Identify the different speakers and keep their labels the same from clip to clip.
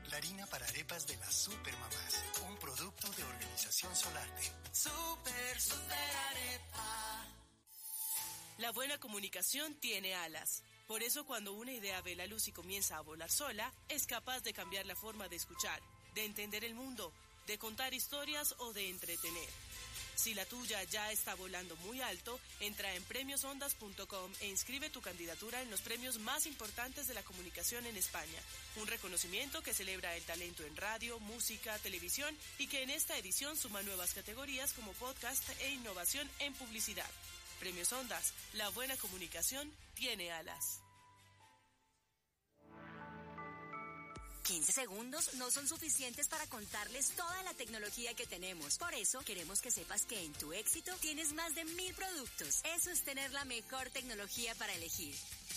Speaker 1: la harina para arepas de las Supermamás, un producto de Organización Solarte.
Speaker 2: Super arepa.
Speaker 3: La buena comunicación tiene alas. Por eso cuando una idea ve la luz y comienza a volar sola, es capaz de cambiar la forma de escuchar, de entender el mundo, de contar historias o de entretener. Si la tuya ya está volando muy alto, entra en premiosondas.com e inscribe tu candidatura en los premios más importantes de la comunicación en España. Un reconocimiento que celebra el talento en radio, música, televisión y que en esta edición suma nuevas categorías como podcast e innovación en publicidad. Premios Ondas, la buena comunicación tiene alas.
Speaker 4: 15 segundos no son suficientes para contarles toda la tecnología que tenemos. Por eso queremos que sepas que en tu éxito tienes más de 1000 productos. Eso es tener la mejor tecnología para elegir.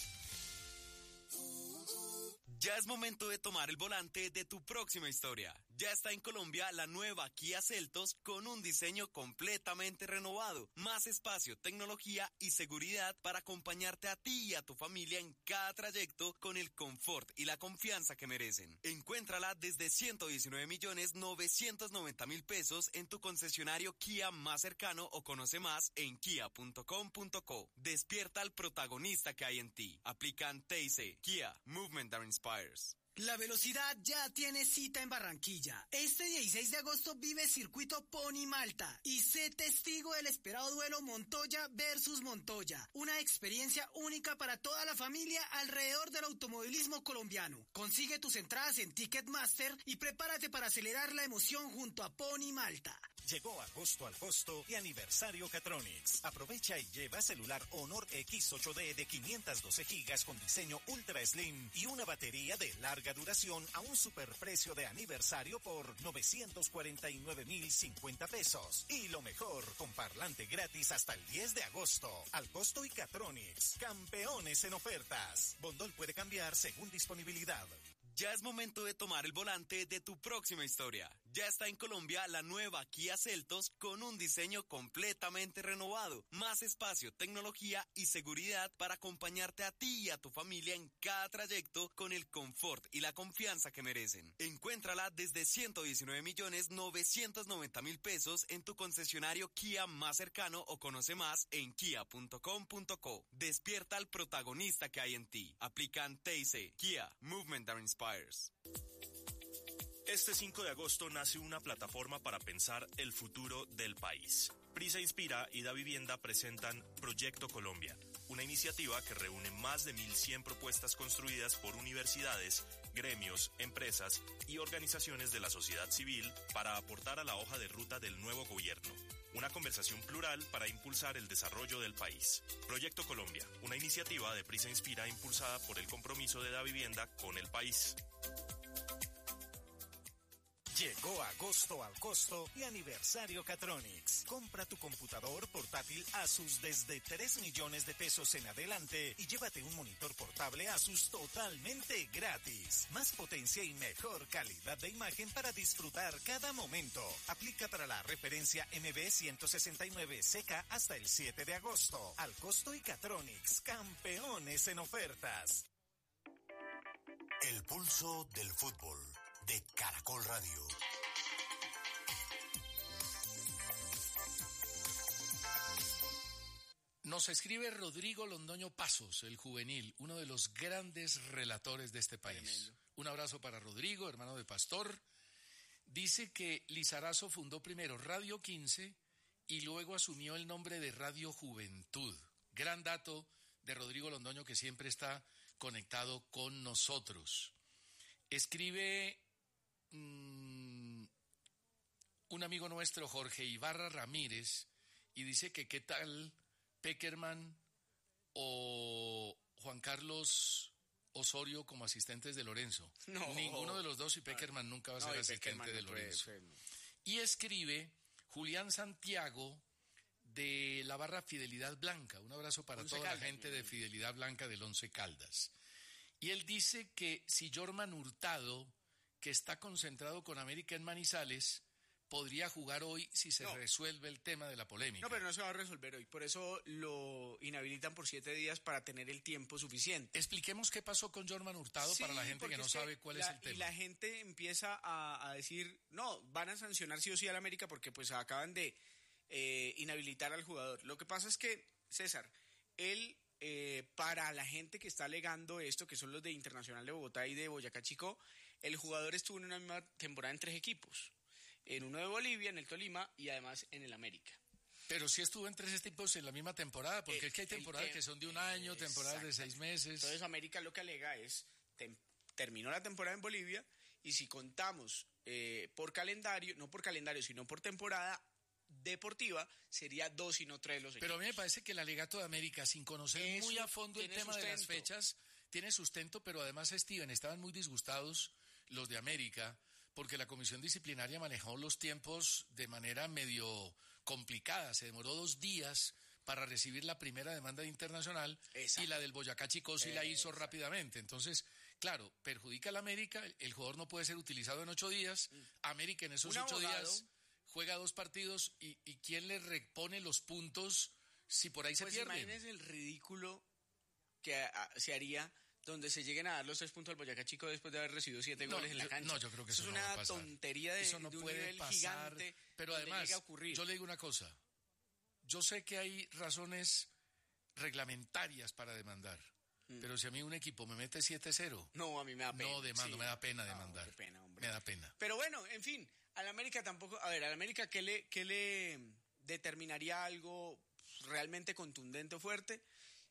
Speaker 5: Ya es momento de tomar el volante de tu próxima historia. Ya está en Colombia la nueva Kia Seltos con un diseño completamente renovado, más espacio, tecnología y seguridad para acompañarte a ti y a tu familia en cada trayecto con el confort y la confianza que merecen. Encuéntrala desde 119.990.000 pesos en tu concesionario Kia más cercano o conoce más en kia.com.co. Despierta al protagonista que hay en ti. Aplican TIC. Kia, Movement that Inspires.
Speaker 6: La velocidad ya tiene cita en Barranquilla. Este 16 de agosto vive Circuito Pony Malta y sé testigo del esperado duelo Montoya versus Montoya. Una experiencia única para toda la familia alrededor del automovilismo colombiano. Consigue tus entradas en Ticketmaster y prepárate para acelerar la emoción junto a Pony Malta.
Speaker 7: Llegó agosto al costo y aniversario Catronics. Aprovecha y lleva celular Honor X8D de 512 GB con diseño ultra slim y una batería de larga duración a un superprecio de aniversario por 949.050 pesos. Y lo mejor, con parlante gratis hasta el 10 de agosto. Al costo y Catronics, campeones en ofertas. Bondol puede cambiar según disponibilidad.
Speaker 5: Ya es momento de tomar el volante de tu próxima historia. Ya está en Colombia la nueva Kia Seltos con un diseño completamente renovado, más espacio, tecnología y seguridad para acompañarte a ti y a tu familia en cada trayecto con el confort y la confianza que merecen. Encuéntrala desde 119.990.000 pesos en tu concesionario Kia más cercano o conoce más en kia.com.co. Despierta al protagonista que hay en ti. Aplican TIC. Kia, Movement that Inspires.
Speaker 8: Este 5 de agosto nace una plataforma para pensar el futuro del país. Prisa Inspira y Da Vivienda presentan Proyecto Colombia, una iniciativa que reúne más de 1.100 propuestas construidas por universidades, gremios, empresas y organizaciones de la sociedad civil para aportar a la hoja de ruta del nuevo gobierno. Una conversación plural para impulsar el desarrollo del país. Proyecto Colombia, una iniciativa de Prisa Inspira impulsada por el compromiso de Da Vivienda con el país.
Speaker 7: Llegó agosto al costo y aniversario Catronics. Compra tu computador portátil Asus desde 3 millones de pesos en adelante y llévate un monitor portable Asus totalmente gratis. Más potencia y mejor calidad de imagen para disfrutar cada momento. Aplica para la referencia MB169CK hasta el 7 de agosto. Al costo y Catronics, campeones en ofertas.
Speaker 1: El pulso del fútbol de Caracol Radio.
Speaker 9: Nos escribe Rodrigo Londoño Pasos, el juvenil, uno de los grandes relatores de este país. Tremendo. Un abrazo para Rodrigo, hermano de Pastor. Dice que Lizarazo fundó primero Radio 15 y luego asumió el nombre de Radio Juventud. Gran dato de Rodrigo Londoño, que siempre está conectado con nosotros. Escribe un amigo nuestro, Jorge Ibarra Ramírez, y dice que qué tal Peckerman o Juan Carlos Osorio como asistentes de Lorenzo. No. Ninguno de los dos, y Peckerman nunca va a ser asistente de Lorenzo. Y escribe Julián Santiago de la barra Fidelidad Blanca. Un abrazo para toda la gente de Fidelidad Blanca del Once Caldas. Y él dice que si Jorman Hurtado, que está concentrado con América en Manizales, podría jugar hoy si se resuelve el tema de la polémica.
Speaker 10: No, pero no se va a resolver hoy. Por eso lo inhabilitan por 7 días para tener el tiempo suficiente.
Speaker 9: Expliquemos qué pasó con Jorman Hurtado para la gente que no sabe cuál es el tema.
Speaker 10: Y la gente empieza a decir, no, van a sancionar sí o sí al América porque pues acaban de inhabilitar al jugador. Lo que pasa es que, César, él, para la gente que está alegando esto, que son los de Internacional de Bogotá y de Boyacá Chicó, el jugador estuvo en una misma temporada en 3 equipos. En uno de Bolivia, en el Tolima y además en el América.
Speaker 9: Pero sí estuvo en 3 equipos en la misma temporada, porque es que hay temporadas que son de un año, temporadas de 6 meses.
Speaker 10: Entonces América lo que alega es, terminó la temporada en Bolivia y si contamos por calendario, no por calendario, sino por temporada deportiva, sería 2 y no 3 los equipos.
Speaker 9: Pero a mí me parece que el alegato de América, sin conocer muy a fondo el tema de las fechas, tiene sustento, pero además, Steven, estaban muy disgustados los de América, porque la comisión disciplinaria manejó los tiempos de manera medio complicada. Se demoró 2 días para recibir la primera demanda internacional. Exacto. Y la del Boyacá Chicó sí la hizo rápidamente. Entonces, claro, perjudica al América, el jugador no puede ser utilizado en 8 días. América en esos 8 días juega 2 partidos y ¿quién le repone los puntos si por ahí se pierden?
Speaker 10: Imagínense el ridículo que se haría donde se lleguen a dar los 3 puntos al Boyacá Chico después de haber recibido 7 goles en la cancha.
Speaker 9: No, yo creo que eso
Speaker 10: es
Speaker 9: no va a
Speaker 10: una
Speaker 9: pasar.
Speaker 10: Tontería de,
Speaker 9: eso no
Speaker 10: de un
Speaker 9: puede
Speaker 10: nivel
Speaker 9: pasar,
Speaker 10: gigante.
Speaker 9: Pero además, yo le digo una cosa. Yo sé que hay razones reglamentarias para demandar. Pero si a mí un equipo me mete 7-0...
Speaker 10: No, a mí me da pena.
Speaker 9: No demando, me da pena demandar.
Speaker 10: Qué pena, hombre.
Speaker 9: Me da pena.
Speaker 10: Pero bueno, en fin, al América tampoco... A ver, al América, ¿qué le determinaría algo realmente contundente o fuerte?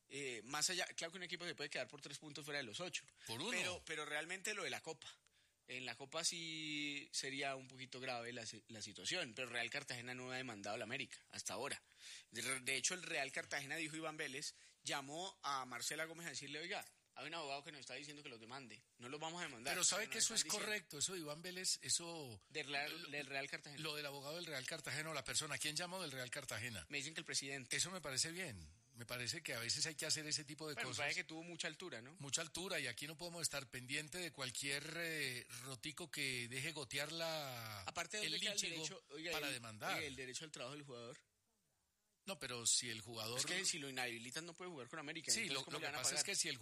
Speaker 10: Más allá, claro que un equipo se puede quedar por 3 puntos fuera de los 8.
Speaker 9: Por 1.
Speaker 10: Pero realmente lo de la Copa. En la Copa sí sería un poquito grave la situación, pero Real Cartagena no ha demandado al América hasta ahora. De hecho, el Real Cartagena, dijo Iván Vélez, llamó a Marcela Gómez a decirle, oiga, hay un abogado que nos está diciendo que los demande, no los vamos a demandar.
Speaker 9: Pero sabe que eso es correcto, eso de Iván Vélez, eso...
Speaker 10: Del Real Cartagena.
Speaker 9: Lo del abogado del Real Cartagena o la persona, ¿quién llamó del Real Cartagena?
Speaker 10: Me dicen que el presidente.
Speaker 9: Eso me parece bien. Me parece que a veces hay que hacer ese tipo de cosas.
Speaker 10: Me parece que tuvo mucha altura, ¿no?
Speaker 9: Mucha altura, y aquí no podemos estar pendiente de cualquier rotico que deje gotear el líchigo para demandar.
Speaker 10: ¿El derecho al trabajo del jugador?
Speaker 9: No, pero si el jugador...
Speaker 10: Es que si lo inhabilitan no puede jugar con América.
Speaker 9: Sí, lo que pasa es que si el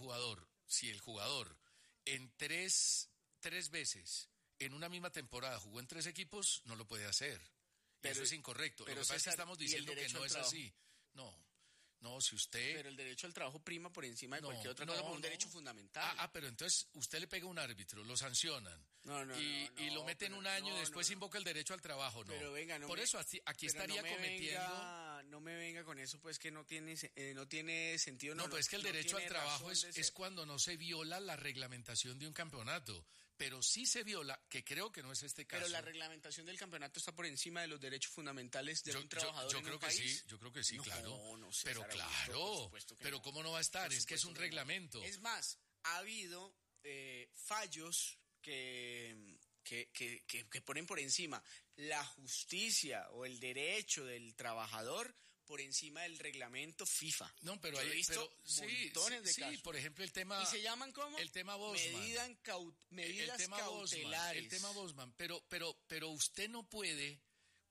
Speaker 9: jugador en tres veces en una misma temporada jugó en 3 equipos, no lo puede hacer. Pero eso es incorrecto. Lo que pasa es que estamos diciendo que no es así. No, si usted...
Speaker 10: Pero el derecho al trabajo prima por encima de cualquier otra cosa, un derecho fundamental.
Speaker 9: Pero entonces usted le pega a un árbitro, lo sancionan y lo meten 1 año y después invoca el derecho al trabajo, ¿no?
Speaker 10: Pero venga,
Speaker 9: por eso aquí estaría cometiendo...
Speaker 10: No me venga con eso, pues que no tiene sentido.
Speaker 9: No, pero es que el derecho al trabajo es cuando no se viola la reglamentación de un campeonato. Pero sí se viola, que creo que no es este caso.
Speaker 10: Pero la reglamentación del campeonato está por encima de los derechos fundamentales de un trabajador en un país.
Speaker 9: Yo creo que sí, claro.
Speaker 10: No sé,
Speaker 9: pero claro, pero ¿cómo no va a estar? Es que es un reglamento.
Speaker 10: Es más, ha habido fallos que ponen por encima la justicia o el derecho del trabajador por encima del reglamento FIFA.
Speaker 9: No, pero hay
Speaker 10: montones de casos.
Speaker 9: Sí, por ejemplo, el tema...
Speaker 10: ¿Y se llaman cómo?
Speaker 9: El tema Bosman.
Speaker 10: Medidas cautelares.
Speaker 9: El tema Bosman. Pero usted no puede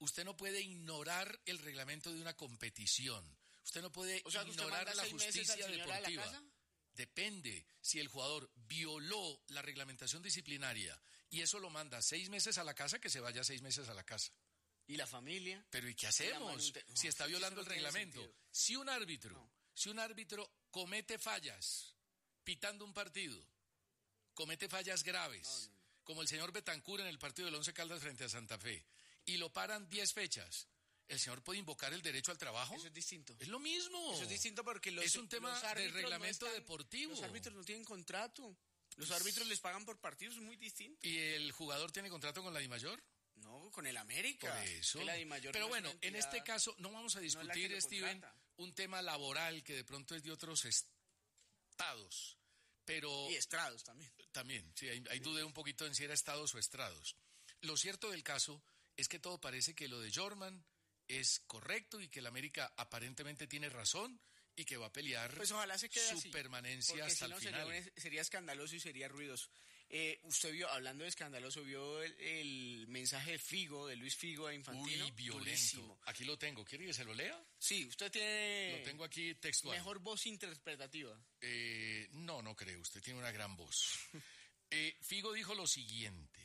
Speaker 9: ignorar el reglamento de una competición. Usted no puede ignorar la justicia deportiva. Depende. Si el jugador violó la reglamentación disciplinaria y eso lo manda 6 meses a la casa, que se vaya 6 meses a la casa.
Speaker 10: ¿Y la familia?
Speaker 9: Pero ¿y qué hacemos si está violando el reglamento? Si un árbitro comete fallas pitando un partido, comete fallas graves, como el señor Betancur en el partido del Once Caldas frente a Santa Fe, y lo paran 10 fechas, ¿el señor puede invocar el derecho al trabajo?
Speaker 10: Eso es distinto.
Speaker 9: Es lo mismo.
Speaker 10: Eso es distinto porque
Speaker 9: es un tema de reglamento deportivo.
Speaker 10: Los árbitros no tienen contrato. Los árbitros les pagan por partidos, es muy distinto.
Speaker 9: ¿Y el jugador tiene contrato con la DIMAYOR?
Speaker 10: No, con el América.
Speaker 9: Por eso. Pero bueno, en este caso no vamos a discutir, Steven, un tema laboral que de pronto es de otros estados. Pero...
Speaker 10: Y estrados también.
Speaker 9: También, sí, ahí dudé un poquito en si era estados o estrados. Lo cierto del caso es que todo parece que lo de Jorman es correcto y que el América aparentemente tiene razón y que va a pelear
Speaker 10: pues ojalá se quede
Speaker 9: su
Speaker 10: así,
Speaker 9: permanencia hasta el final.
Speaker 10: Sería escandaloso y sería ruidoso. Usted vio, hablando de escandaloso, vio el mensaje de Figo, de Luis Figo a Infantino.
Speaker 9: Uy, violento.
Speaker 10: Durísimo.
Speaker 9: Aquí lo tengo. ¿Quiere que se lo lea?
Speaker 10: Sí, usted tiene...
Speaker 9: Lo tengo aquí textual.
Speaker 10: Mejor voz interpretativa.
Speaker 9: No creo. Usted tiene una gran voz. Figo dijo lo siguiente.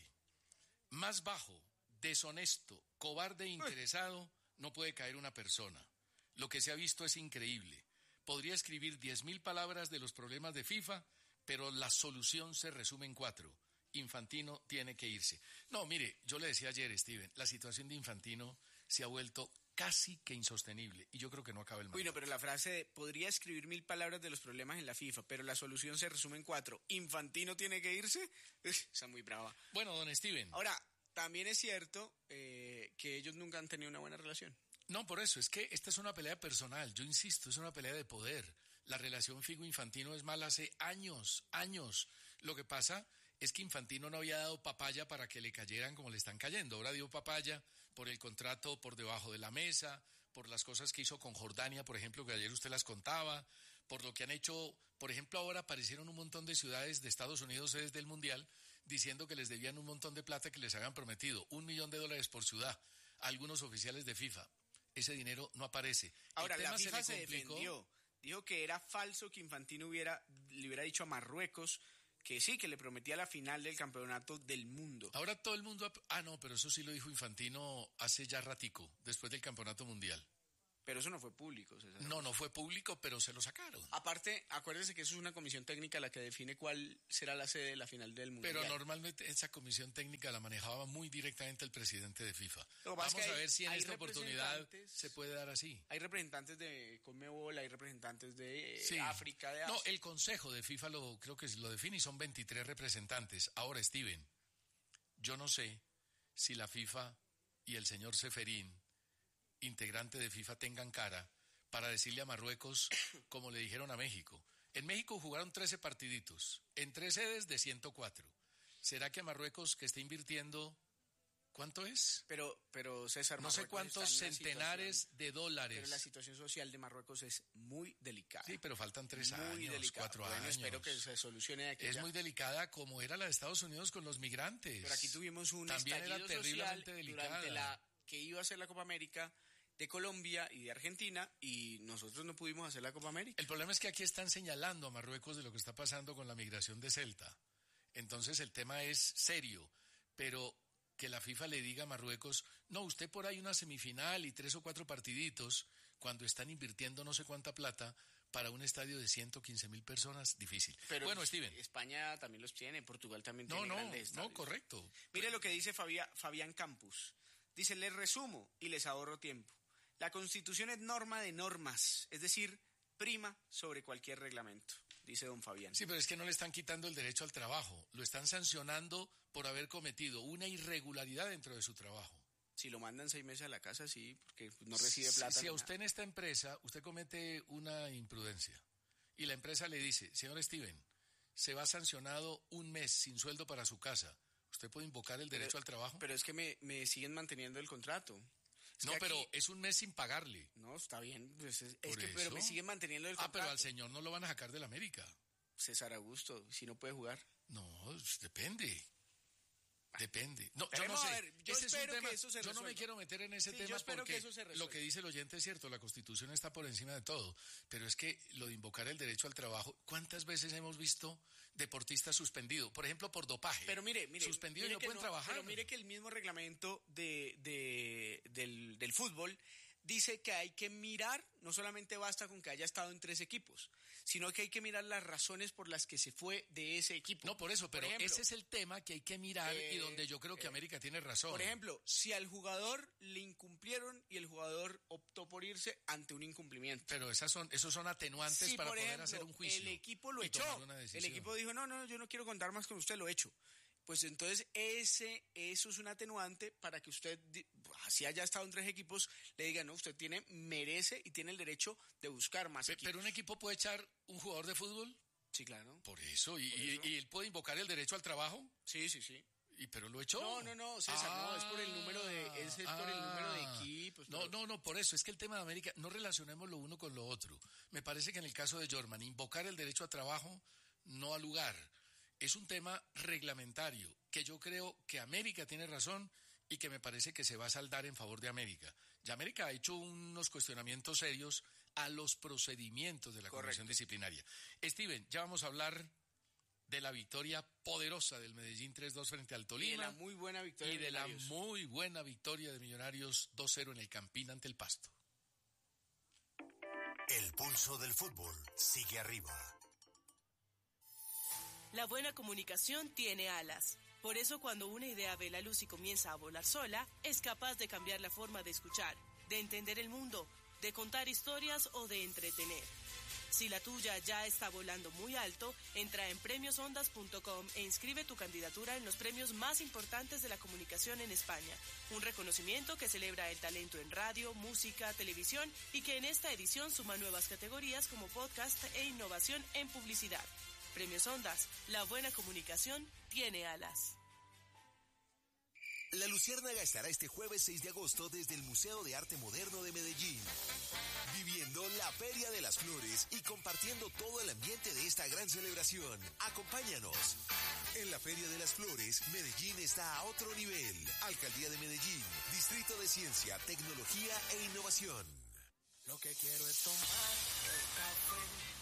Speaker 9: Más bajo, deshonesto, cobarde e interesado no puede caer una persona. Lo que se ha visto es increíble. Podría escribir 10.000 palabras de los problemas de FIFA, pero la solución se resume en 4. Infantino tiene que irse. No, mire, yo le decía ayer, Steven, la situación de Infantino se ha vuelto casi que insostenible y yo creo que no acaba el mandato.
Speaker 10: Uy, no, pero la frase de podría escribir 1.000 palabras de los problemas en la FIFA, pero la solución se resume en 4. Infantino tiene que irse. Está muy brava.
Speaker 9: Bueno, don Steven.
Speaker 10: Ahora, también es cierto que ellos nunca han tenido una buena relación.
Speaker 9: No, por eso, es que esta es una pelea personal, yo insisto, es una pelea de poder. La relación Figo-Infantino es mala hace años. Lo que pasa es que Infantino no había dado papaya para que le cayeran como le están cayendo. Ahora dio papaya por el contrato por debajo de la mesa, por las cosas que hizo con Jordania, por ejemplo, que ayer usted las contaba, por lo que han hecho, por ejemplo, ahora aparecieron un montón de ciudades de Estados Unidos desde el Mundial diciendo que les debían un montón de plata que les habían prometido, $1 millón por ciudad a algunos oficiales de FIFA. Ese dinero no aparece.
Speaker 10: Ahora, la FIFA se defendió. Dijo que era falso que Infantino le hubiera dicho a Marruecos que sí, que le prometía la final del campeonato del mundo.
Speaker 9: Ahora todo el mundo... no, pero eso sí lo dijo Infantino hace ya ratico, después del campeonato mundial.
Speaker 10: Pero eso no fue público, César.
Speaker 9: No fue público, pero se lo sacaron.
Speaker 10: Aparte, acuérdese que eso es una comisión técnica la que define cuál será la sede de la final del mundial.
Speaker 9: Pero normalmente esa comisión técnica la manejaba muy directamente el presidente de FIFA. Vamos a ver si en esta oportunidad se puede dar así.
Speaker 10: Hay representantes de Conmebol, hay representantes de África, de Asia.
Speaker 9: No, el consejo de FIFA creo que lo define y son 23 representantes. Ahora, Steven, yo no sé si la FIFA y el señor Ceferín, integrante de FIFA, tengan cara para decirle a Marruecos como le dijeron a México. En México jugaron 13 partiditos, en 3 sedes de 104. ¿Será que a Marruecos, que está invirtiendo, cuánto es?
Speaker 10: Pero César,
Speaker 9: no sé cuántos centenares de dólares.
Speaker 10: Pero la situación social de Marruecos es muy delicada.
Speaker 9: Sí, pero faltan 3 años, 4 años.
Speaker 10: Espero que se solucione aquí.
Speaker 9: Es muy delicada como era la de Estados Unidos con los migrantes.
Speaker 10: Pero aquí tuvimos un
Speaker 9: también
Speaker 10: estallido
Speaker 9: era terriblemente
Speaker 10: social
Speaker 9: delicada.
Speaker 10: Durante la que iba a ser la Copa América de Colombia y de Argentina, y nosotros no pudimos hacer la Copa América.
Speaker 9: El problema es que aquí están señalando a Marruecos de lo que está pasando con la migración de Celta. Entonces el tema es serio, pero que la FIFA le diga a Marruecos, no, usted por ahí una semifinal y 3 o 4 partiditos, cuando están invirtiendo no sé cuánta plata para un estadio de 115.000 personas, difícil.
Speaker 10: Pero
Speaker 9: bueno, Steven.
Speaker 10: España también los tiene, Portugal también tiene grandes estadios.
Speaker 9: No, correcto.
Speaker 10: Mire lo que dice Fabián Campus. Dice, les resumo y les ahorro tiempo. La Constitución es norma de normas, es decir, prima sobre cualquier reglamento, dice don Fabián.
Speaker 9: Sí, pero es que no le están quitando el derecho al trabajo, lo están sancionando por haber cometido una irregularidad dentro de su trabajo.
Speaker 10: Si lo mandan 6 meses a la casa, sí, porque no recibe plata.
Speaker 9: Si a usted en esta empresa, usted comete una imprudencia y la empresa le dice, señor Steven, se va sancionado 1 mes sin sueldo para su casa, ¿usted puede invocar el derecho al trabajo?
Speaker 10: Pero es que me siguen manteniendo el contrato.
Speaker 9: No, pero es 1 mes sin pagarle.
Speaker 10: No, está bien, pues pero me siguen manteniendo el contrato.
Speaker 9: Pero al señor no lo van a sacar de la América.
Speaker 10: César Augusto, si no puede jugar.
Speaker 9: No, depende. Depende. No,
Speaker 10: yo
Speaker 9: no sé.
Speaker 10: A ver, yo espero que eso se resuelva.
Speaker 9: Yo no me quiero meter en ese tema porque lo que dice el oyente es cierto, la Constitución está por encima de todo, pero es que lo de invocar el derecho al trabajo, ¿cuántas veces hemos visto deportistas suspendidos? Por ejemplo, por dopaje.
Speaker 10: Pero mire,
Speaker 9: suspendidos y no pueden trabajar.
Speaker 10: Pero mire que el mismo reglamento del fútbol dice que hay que mirar, no solamente basta con que haya estado en 3 equipos, sino que hay que mirar las razones por las que se fue de ese equipo.
Speaker 9: No, por eso, pero ejemplo, ese es el tema que hay que mirar y donde yo creo que América tiene razón.
Speaker 10: Por ejemplo, si al jugador le incumplieron y el jugador optó por irse ante un incumplimiento.
Speaker 9: Pero esos son atenuantes
Speaker 10: si,
Speaker 9: para
Speaker 10: por
Speaker 9: poder
Speaker 10: ejemplo,
Speaker 9: hacer un juicio.
Speaker 10: El equipo lo echó. El equipo dijo, no, yo no quiero contar más con usted, lo echo. Pues entonces eso es un atenuante para que usted, si haya estado en 3 equipos, le diga, no, usted merece y tiene el derecho de buscar más equipos.
Speaker 9: ¿Pero un equipo puede echar un jugador de fútbol?
Speaker 10: Sí, claro.
Speaker 9: Por eso, ¿y él puede invocar el derecho al trabajo?
Speaker 10: Sí.
Speaker 9: ¿Pero lo echó?
Speaker 10: No, César, no, es por el número de equipos.
Speaker 9: No, por eso, es que el tema de América, no relacionemos lo uno con lo otro. Me parece que en el caso de Jorman, invocar el derecho a trabajo no ha lugar. es un tema reglamentario, que yo creo que América tiene razón y que me parece que se va a saldar en favor de América. Ya América ha hecho unos cuestionamientos serios a los procedimientos de la Comisión Disciplinaria. Steven, ya vamos a hablar de la victoria poderosa del Medellín 3-2 frente al Tolima.
Speaker 10: Y de la muy buena victoria
Speaker 9: y de la muy buena victoria de Millonarios 2-0 en el Campín ante el Pasto.
Speaker 1: El pulso del fútbol sigue arriba.
Speaker 3: La buena comunicación tiene alas. Por eso cuando una idea ve la luz y comienza a volar sola, es capaz de cambiar la forma de escuchar, de entender el mundo, de contar historias o de entretener. Si la tuya ya está volando muy alto, entra en premiosondas.com e inscribe tu candidatura en los premios más importantes de la comunicación en España. Un reconocimiento que celebra el talento en radio, música, televisión y que en esta edición suma nuevas categorías como podcast e innovación en publicidad. Premios Ondas, la buena comunicación tiene alas.
Speaker 11: La Luciérnaga estará este jueves 6 de agosto desde el Museo de Arte Moderno de Medellín, viviendo la Feria de las Flores y compartiendo todo el ambiente de esta gran celebración. Acompáñanos. En la Feria de las Flores, Medellín está a otro nivel. Alcaldía de Medellín, Distrito de Ciencia, Tecnología e Innovación.
Speaker 2: Lo que quiero es tomar el café